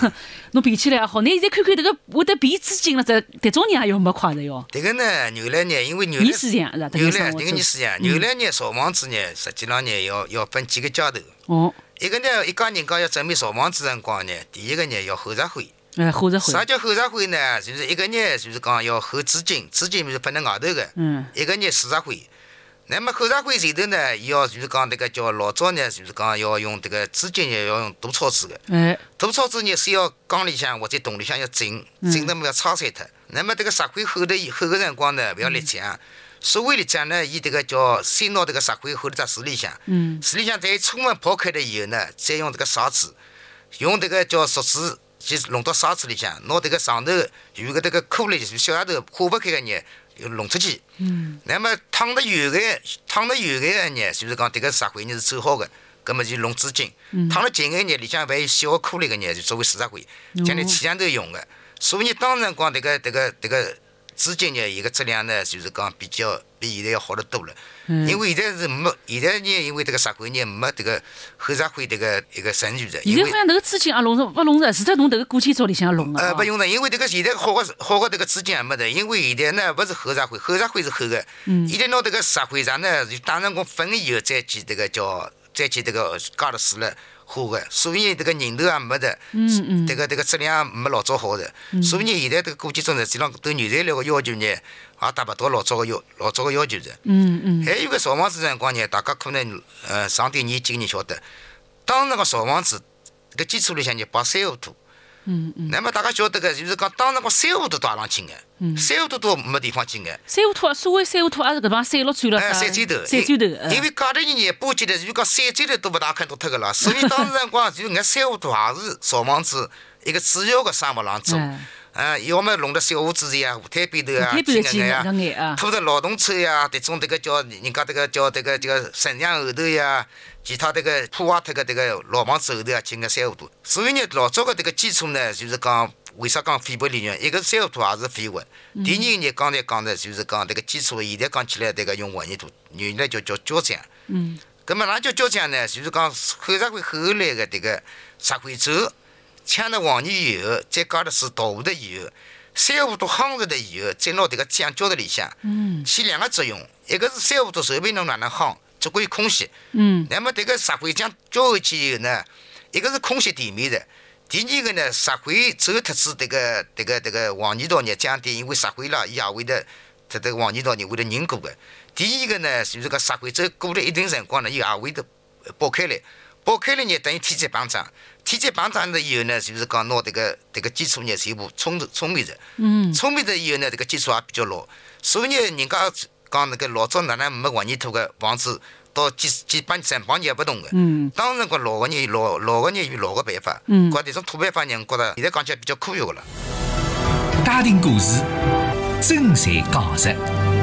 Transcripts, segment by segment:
侬比起来也好，你现在看看这个会得变资金了，这种人也要没快的哟。 这个呢，原来呢，因为泥市场是吧？ 原来这个泥市场，原来呢，造房子呢，实际上呢，要分几个阶段。 哦。 一个呢，一家人家要准备造房子辰光呢，第一个呢要后查会。 后查会。 啥叫后查会呢？就是一个呢，就是讲要后资金，资金是分在外头的。一个呢视察会。那么后查会前头呢，要就是讲这个叫老早呢，就是讲要用这个资金要用大钞子的。大钞子呢是要缸里向或者洞里向要进得么要拆散脱。那么这个实惠后个辰光呢，不要立奖。所谓立奖呢，伊这个叫先拿这个实惠后头在市里向，市里向再充分泡开了以后呢，再用这个砂纸，用这个叫树脂去弄到砂纸里向，拿这个上头有个这个颗粒就是小丫头化不开的呢。又弄出去，那么烫得油的呢，就是讲这个实惠呢是走好的，葛么就弄资金；烫得紧的呢，里向还有小颗粒的呢，就作为市场会，将来气象头用的。所以呢，当然讲这个资金呢，一个质量呢，就是讲比现在要好得多了。因为现在呢，因为这个实惠呢没这个后查会这个一个程序的。 现在好像这个资金也弄着不弄着，是在弄这个过去照里向弄的。 不用的，因为这个现在好个这个资金也没得，因为现在呢不是后查会，后查会是后个。现在拿这个实惠上呢，就当成功分了以后再去这个加了水了。好的，所以这个人头也没得，这个质量没老早好的，所以呢，现在这个过去中实际上对原材料的要求呢，也达不到老早的要求的。还有个造房子辰光呢，大家可能上点年纪的人晓得，当那个造房子这个基础里向呢，把珊瑚土。那么大家晓得个，就是讲当时个珊瑚土打上去的，珊瑚土都没地方进的。 珊瑚土，所谓珊瑚土也是搿帮山落转了啥？ 山砖头。因为家头人呢，波及的就讲山砖头都不大看都脱个了，所以当时辰光就搿珊瑚土也是造房子一个主要的项目上做。要么弄得小屋子呀、湖滩边头啊、进呀，拖着劳动车呀，这种个叫人家这个叫这个城墙后头呀，其他这个破坏脱个这个老房子后头啊，进个珊瑚土。所以呢，老早个这个基础呢，就是讲为啥讲非不利润？一个珊瑚土也是废物。第二呢，刚才讲的就是讲这个基础，现在讲起来这个用混凝土，原来叫胶浆。那么哪叫胶浆呢？就是讲后查会后来的这个石灰轴。呛了黄泥以后，再加了水倒下来以后，珊瑚土夯实了以后，再拿这个浆浇在里向，起两个作用。一个是珊瑚土随便侬哪能夯，只可以空吸。那么这个石灰浆浇下去以后呢，一个是空吸地面的，第二个呢，石灰走脱子这个黄泥道呢降低，因为石灰啦，伊也会得这个黄泥道呢会得凝固的。第二个呢，就是个石灰走过了一定辰光呢，伊也会得爆开来。爆开了呢，等于天气膨胀。天气膨胀了以后呢，就是讲拿这个基础呢全部冲灭着。冲灭着以后呢，这个基础也比较牢。所以呢，人家讲那个老早哪能没混凝土的房子，到几百上百年也不动的。当然个老个人有老个办法。搿这种土办法人觉得现在讲起来比较科学个了。 家庭故事，真实讲实。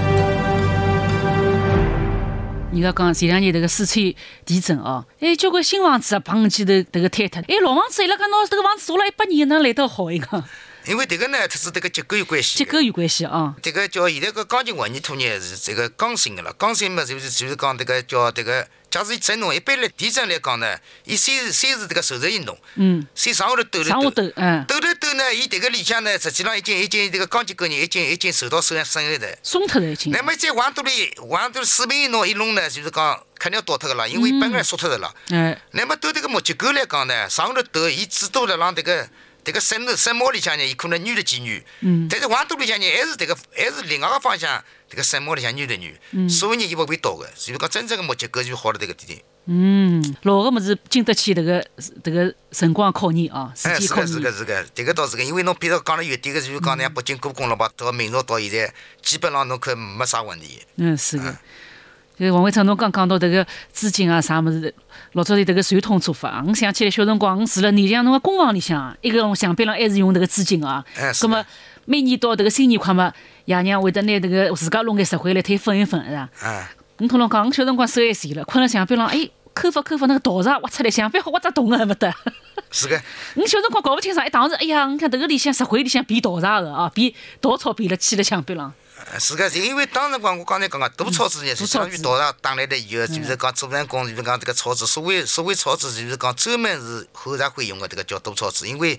人家讲前两年这个四川地震哦，交关新房子啊，砰起头这个坍脱。老房子伊拉讲拿这个房子做了100年，哪来得好一个？ 因为这个呢，它是这个结构有关系。 结构有关系啊。 这个叫现在个钢筋混凝土呢是这个刚性的了，刚性嘛就是讲这个叫这个，假使震动，一般来地震来讲呢，伊先是这个受热运动，先上下头抖呢，伊这个里向呢，实际上已经这个钢结构呢已经受到损害的， 松脱了已经。 那么再往肚里水平一弄一弄呢，就是讲肯定要倒脱个了，因为本来缩脱的了。那么对这个木结构来讲呢，上下头抖，伊只抖了让这个深膜里向呢，伊可能扭了几扭，但是往肚里向呢，还是另外个方向，这个深膜里向扭了扭，所以呢，伊不会倒的。所以讲真正的木结构就好了这个地点。 老个么子经得起这个辰光考验啊，时间考验。 是个，这个倒是个，因为侬比如讲了远点个，就是讲像北京故宫了吧，到明朝到现在，基本上侬看没啥问题。 是个。王伟昌，侬刚讲到这个资金啊啥么子，老早的这个传统做法，我想起来小辰光，我住了里向侬个公房里向，一个墙壁上还是用这个资金啊。那么每年到这个新年快嘛，爷娘会得拿这个自家弄眼石灰来推分一分，是吧？我同侬讲，我小辰光手还闲了，困了墙壁上，抠发那个陶砂挖出来，墙壁好挖只洞还没得。 是个。 我小辰光搞不清爽，当时你看这个里向石灰里向变陶砂的啊，变稻草变了砌了墙壁上。 是个，因为当时光我刚才讲个大草纸呢，是相当于稻砂打来了以后，就是讲做成工，就是讲这个草纸，所谓草纸就是讲专门是后查会用的这个叫大草纸，因为